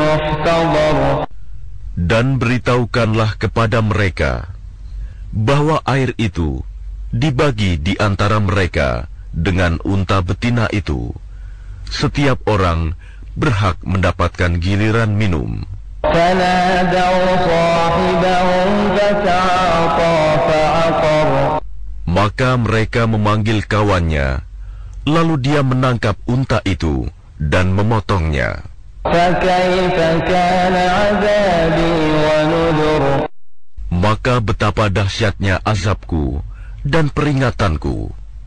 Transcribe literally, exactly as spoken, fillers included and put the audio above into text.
يحتضر. Dan beritahukanlah kepada mereka bahwa air itu dibagi di antara mereka dengan unta betina itu. Setiap orang berhak mendapatkan giliran minum. فنادوا صاحبهم فتعاطى فعقر. Maka mereka memanggil kawannya, lalu dia menangkap unta itu dan memotongnya. فكيف كان عذابي ونذر. Maka betapa dahsyatnya azabku dan peringatanku.